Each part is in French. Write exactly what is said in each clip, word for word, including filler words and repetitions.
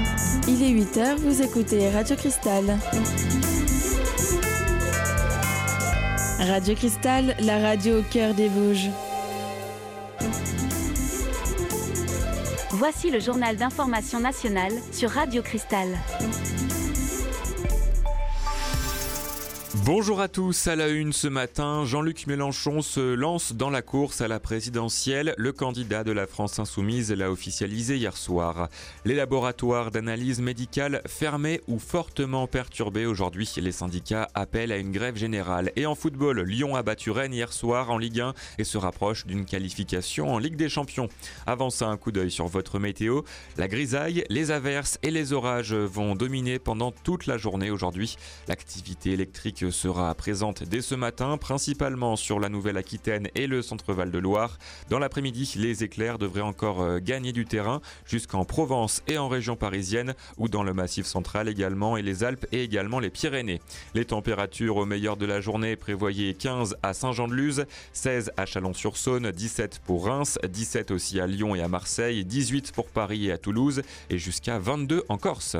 Il est huit heures, vous écoutez Radio Cristal. Radio Cristal, la radio au cœur des Vosges. Voici le journal d'information nationale sur Radio Cristal. Bonjour à tous, à la une ce matin, Jean-Luc Mélenchon se lance dans la course à la présidentielle. Le candidat de la France Insoumise l'a officialisé hier soir. Les laboratoires d'analyse médicale fermés ou fortement perturbés aujourd'hui. Les syndicats appellent à une grève générale. Et en football, Lyon a battu Rennes hier soir en Ligue un et se rapproche d'une qualification en Ligue des Champions. Avant ça, un coup d'œil sur votre météo. La grisaille, les averses et les orages vont dominer pendant toute la journée aujourd'hui. L'activité électrique sera présente dès ce matin, principalement sur la Nouvelle-Aquitaine et le centre Val-de-Loire. Dans l'après-midi, les éclairs devraient encore gagner du terrain jusqu'en Provence et en région parisienne ou dans le Massif central également et les Alpes et également les Pyrénées. Les températures au meilleur de la journée prévoyez quinze à Saint-Jean-de-Luz, seize à Chalon-sur-Saône, dix-sept pour Reims, dix-sept aussi à Lyon et à Marseille, dix-huit pour Paris et à Toulouse et jusqu'à vingt-deux en Corse.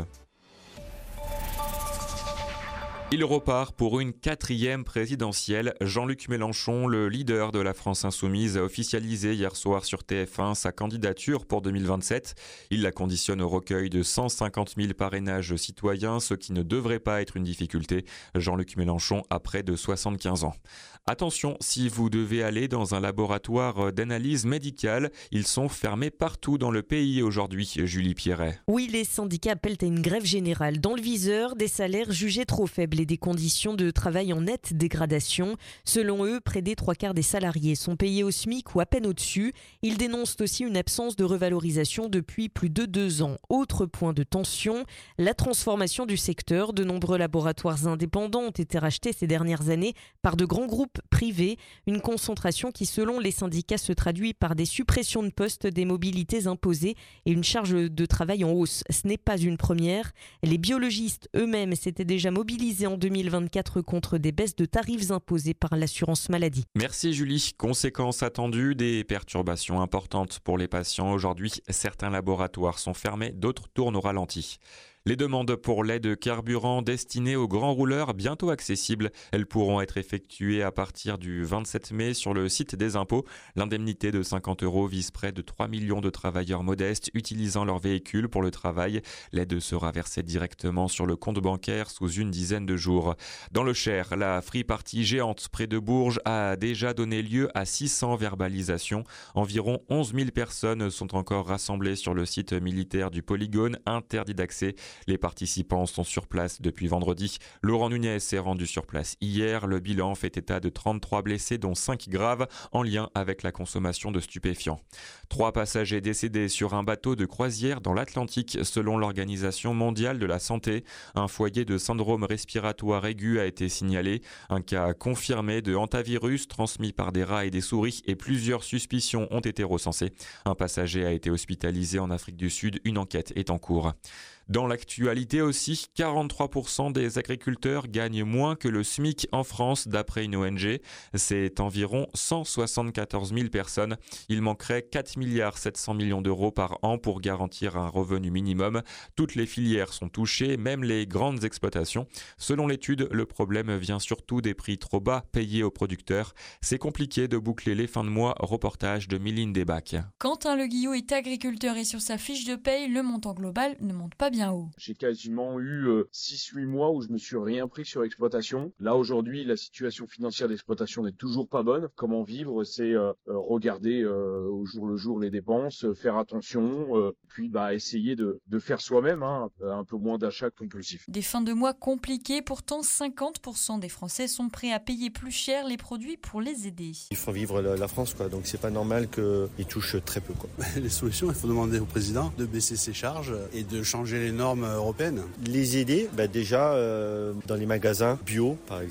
Il repart pour une quatrième présidentielle. Jean-Luc Mélenchon, le leader de la France Insoumise, a officialisé hier soir sur T F un sa candidature pour deux mille vingt-sept. Il la conditionne au recueil de cent cinquante mille parrainages citoyens, ce qui ne devrait pas être une difficulté. Jean-Luc Mélenchon a près de soixante-quinze ans. Attention, si vous devez aller dans un laboratoire d'analyse médicale, ils sont fermés partout dans le pays aujourd'hui, Julie Pierret. Oui, les syndicats appellent à une grève générale. Dans le viseur, des salaires jugés trop faibles et des conditions de travail en nette dégradation. Selon eux, près des trois quarts des salariés sont payés au SMIC ou à peine au-dessus. Ils dénoncent aussi une absence de revalorisation depuis plus de deux ans. Autre point de tension, la transformation du secteur. De nombreux laboratoires indépendants ont été rachetés ces dernières années par de grands groupes privés. Une concentration qui, selon les syndicats, se traduit par des suppressions de postes, des mobilités imposées et une charge de travail en hausse. Ce n'est pas une première. Les biologistes eux-mêmes s'étaient déjà mobilisés en deux mille vingt-quatre contre des baisses de tarifs imposées par l'assurance maladie. Merci Julie. Conséquences attendues, des perturbations importantes pour les patients. Aujourd'hui, certains laboratoires sont fermés, d'autres tournent au ralenti. Les demandes pour l'aide carburant destinées aux grands rouleurs bientôt accessibles. Elles pourront être effectuées à partir du vingt-sept mai sur le site des impôts. L'indemnité de cinquante euros vise près de trois millions de travailleurs modestes utilisant leur véhicule pour le travail. L'aide sera versée directement sur le compte bancaire sous une dizaine de jours. Dans le Cher, la Free Party géante près de Bourges a déjà donné lieu à six cents verbalisations. Environ onze mille personnes sont encore rassemblées sur le site militaire du polygone, interdit d'accès. Les participants sont sur place depuis vendredi. Laurent Nunez s'est rendu sur place hier. Le bilan fait état de trente-trois blessés, dont cinq graves, en lien avec la consommation de stupéfiants. Trois passagers décédés sur un bateau de croisière dans l'Atlantique, selon l'Organisation mondiale de la santé. Un foyer de syndrome respiratoire aigu a été signalé. Un cas confirmé de hantavirus transmis par des rats et des souris et plusieurs suspicions ont été recensées. Un passager a été hospitalisé en Afrique du Sud. Une enquête est en cours. Dans l'actualité aussi, quarante-trois pour cent des agriculteurs gagnent moins que le SMIC en France d'après une O N G. C'est environ cent soixante-quatorze mille personnes. Il manquerait quatre virgule sept millions d'euros par an pour garantir un revenu minimum. Toutes les filières sont touchées, même les grandes exploitations. Selon l'étude, le problème vient surtout des prix trop bas payés aux producteurs. C'est compliqué de boucler les fins de mois. Reportage de Méline Desbacs. Quentin Le Guillot est agriculteur et sur sa fiche de paye, le montant global ne monte pas bien haut. J'ai quasiment eu euh, six huit mois où je me suis rien pris sur l'exploitation. Là aujourd'hui, la situation financière d'exploitation n'est toujours pas bonne. Comment vivre, c'est euh, regarder euh, au jour le jour les dépenses, faire attention, euh, puis bah essayer de, de faire soi-même hein, un peu moins d'achats compulsifs. Des fins de mois compliquées, pourtant cinquante pour cent des Français sont prêts à payer plus cher les produits pour les aider. Il faut vivre la, la France, quoi. Donc c'est pas normal qu'ils touchent très peu, quoi. Les solutions, il faut demander au président de baisser ses charges et de changer les normes européennes. Les aider, bah déjà euh, dans les magasins bio par exemple,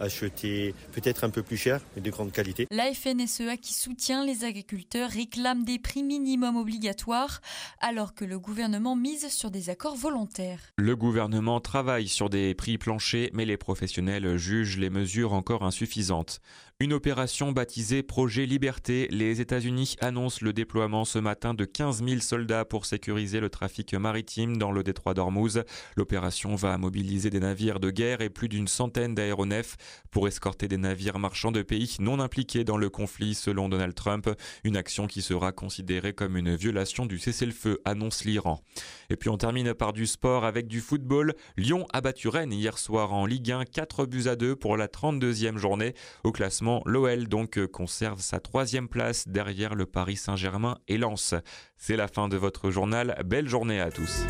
acheter peut-être un peu plus cher, mais de grande qualité. La F N S E A qui soutient les agriculteurs réclame des prix minimums obligatoires alors que le gouvernement mise sur des accords volontaires. Le gouvernement travaille sur des prix planchers, mais les professionnels jugent les mesures encore insuffisantes. Une opération baptisée Projet Liberté. Les États-Unis annoncent le déploiement ce matin de quinze mille soldats pour sécuriser le trafic maritime dans le détroit d'Ormuz. L'opération va mobiliser des navires de guerre et plus d'une centaine d'aéronefs pour escorter des navires marchands de pays non impliqués dans le conflit selon Donald Trump. Une action qui sera considérée comme une violation du cessez-le-feu, annonce l'Iran. Et puis on termine par du sport avec du football. Lyon a battu Rennes hier soir en Ligue un, quatre buts à deux pour la trente-deuxième journée. Au classement, l'O L donc conserve sa troisième place derrière le Paris Saint-Germain et Lens. C'est la fin de votre journal. Belle journée à tous.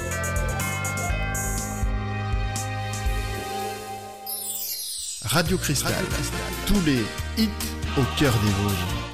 Radio Cristal, tous les hits au cœur des Vosges.